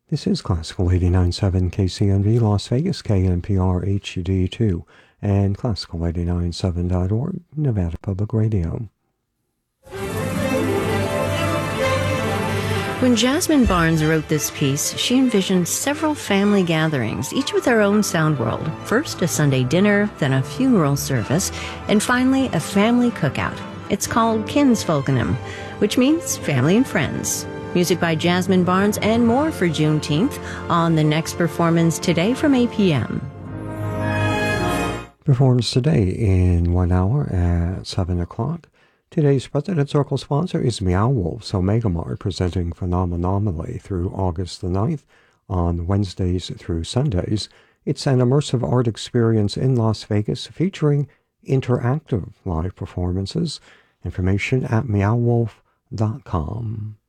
This is Classical 89.7 KCNV Las Vegas, KNPR HD2, and Classical897.org, Nevada Public Radio. When Jasmine Barnes wrote this piece, she envisioned several family gatherings, each with their own sound world. First, a Sunday dinner, then a funeral service, and finally, a family cookout. It's called Kinsfolkenham, which means family and friends. Music by Jasmine Barnes and more for Juneteenth on the next performance today from 8 p.m. Performs today in 1 hour at 7 o'clock. Today's President Circle sponsor is Meow Wolf's Omega Mart, presenting Phenomenally through August the 9th on Wednesdays through Sundays. It's an immersive art experience in Las Vegas featuring interactive live performances. Information at meowwolf.com.